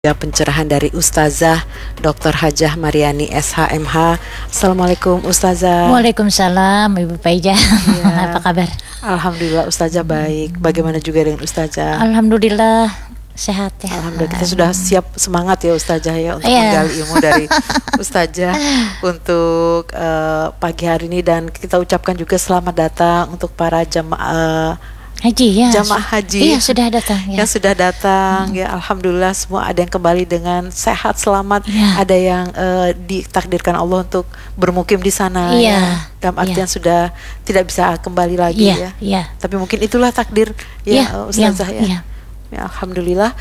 Ya, pencerahan dari Ustazah Dr. Hajah Mariani SHMH. Assalamualaikum Ustazah. Waalaikumsalam Ibu Paijah. Ya. Apa kabar? Alhamdulillah Ustazah baik. Bagaimana juga dengan Ustazah? Alhamdulillah sehat ya. Alhamdulillah kita sudah siap semangat ya Ustazah ya untuk menggali ilmu dari Ustazah untuk pagi hari ini, dan kita ucapkan juga selamat datang untuk para jamaah haji ya. Jamaah haji. Iya, sudah datang ya. Yang sudah datang ya, alhamdulillah semua ada yang kembali dengan sehat selamat, ada yang ditakdirkan Allah untuk bermukim di sana ya. Dalam artian sudah tidak bisa kembali lagi ya. Tapi mungkin itulah takdir ya, Ustazah ya. Ya, alhamdulillah.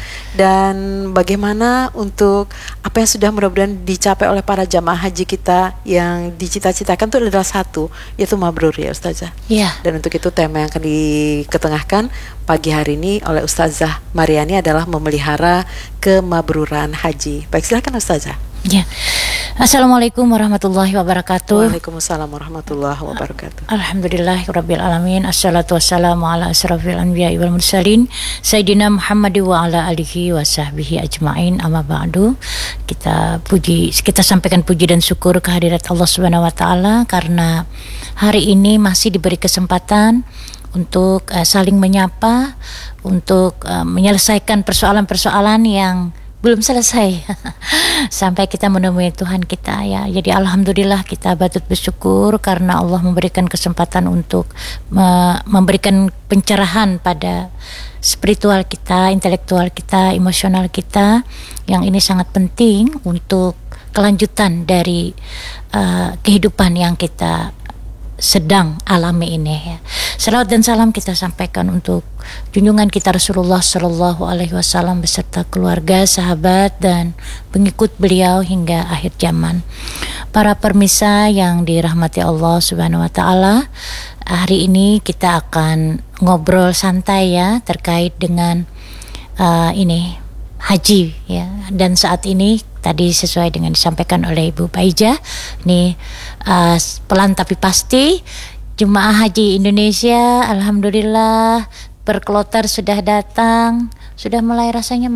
Dan bagaimana untuk apa yang sudah mudah-mudahan dicapai oleh para jamaah haji kita yang dicita-citakan itu adalah satu, yaitu mabrur ya Ustazah. Dan untuk itu tema yang akan diketengahkan pagi hari ini oleh Ustazah Mariani adalah memelihara kemabruran haji. Baik, silakan Ustazah. Ya. Assalamualaikum warahmatullahi wabarakatuh. Waalaikumsalam warahmatullahi wabarakatuh. Alhamdulillahirabbil alamin. Assalatu wassalamu ala asrafil anbiya'i wal mursalin Sayyidina Muhammad wa ala alihi wa sahbihi ajmain. Amma ba'du. Kita sampaikan puji dan syukur kehadirat Allah Subhanahu wa taala karena hari ini masih diberi kesempatan untuk saling menyapa, untuk menyelesaikan persoalan-persoalan yang belum selesai sampai kita menemui Tuhan kita ya. Jadi alhamdulillah kita patut bersyukur karena Allah memberikan kesempatan untuk memberikan pencerahan pada spiritual kita, intelektual kita, emosional kita, yang ini sangat penting untuk kelanjutan dari kehidupan yang kita sedang alami ini ya. Salawat dan salam kita sampaikan untuk junjungan kita Rasulullah Shallallahu Alaihi Wasallam beserta keluarga, sahabat dan pengikut beliau hingga akhir zaman. Para permisa yang dirahmati Allah Subhanahu Wa Taala, hari ini kita akan ngobrol santai ya terkait dengan ini haji ya. Dan saat ini tadi sesuai dengan disampaikan oleh Ibu Paijah, ini pelan tapi pasti jemaah haji Indonesia alhamdulillah berkloter sudah datang, sudah mulai rasanya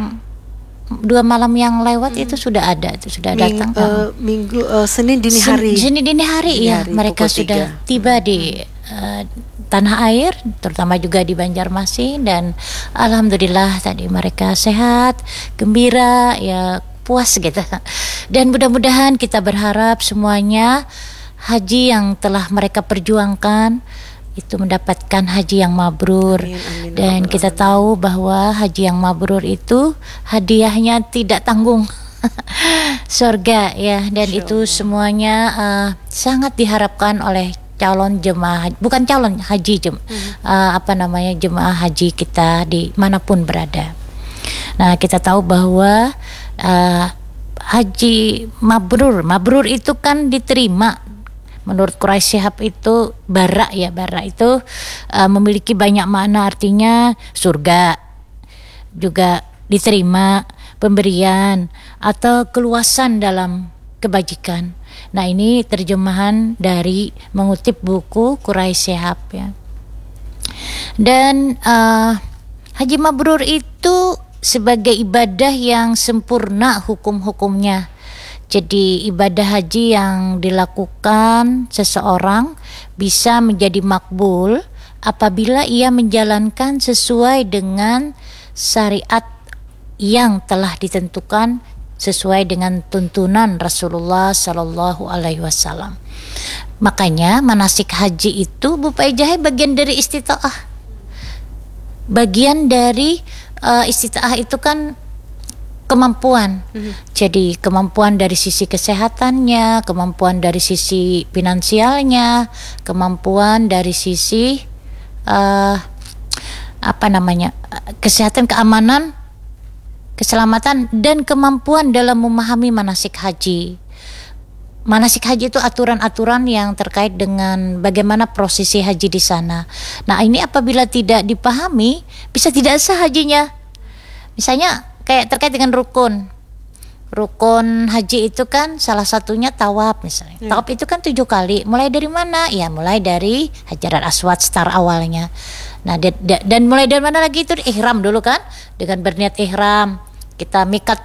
dua malam yang lewat itu sudah ada, itu sudah datang Senin dini hari. Senin dini hari ya, mereka sudah tiba di tanah air, terutama juga di Banjarmasin, dan alhamdulillah tadi mereka sehat, gembira ya, puas gitu. Dan mudah-mudahan kita berharap semuanya haji yang telah mereka perjuangkan itu mendapatkan haji yang mabrur. Amin, dan kita tahu bahwa haji yang mabrur itu hadiahnya tidak tanggung surga ya, dan itu semuanya sangat diharapkan oleh calon jemaah, bukan calon haji, jemaah haji kita di manapun berada. Nah, kita tahu bahwa haji mabrur itu kan diterima. Menurut Quraisy Shihab itu bara itu memiliki banyak makna, artinya surga, juga diterima, pemberian atau keluasan dalam kebajikan. Nah, ini terjemahan dari mengutip buku Quraisy Shihab ya. Dan haji mabrur itu sebagai ibadah yang sempurna hukum-hukumnya. Jadi ibadah haji yang dilakukan seseorang bisa menjadi makbul apabila ia menjalankan sesuai dengan syariat yang telah ditentukan sesuai dengan tuntunan Rasulullah Sallallahu Alaihi Wasallam. Makanya manasik haji itu Bu Paijah bagian dari istita'ah. Bagian dari istita'ah itu kan kemampuan. Jadi kemampuan dari sisi kesehatannya, kemampuan dari sisi finansialnya, kemampuan dari sisi kesehatan, keamanan, keselamatan, dan kemampuan dalam memahami manasik haji. Manasik haji itu aturan-aturan yang terkait dengan bagaimana prosesi haji di sana. Nah, ini apabila tidak dipahami bisa tidak sah hajinya. Misalnya kayak terkait dengan rukun haji itu kan salah satunya tawaf misalnya. Tawaf itu kan 7 kali. Mulai dari mana? Ya mulai dari Hajar Aswad start awalnya. Nah dan mulai dari mana lagi itu ihram dulu kan, dengan berniat ihram. kita mikat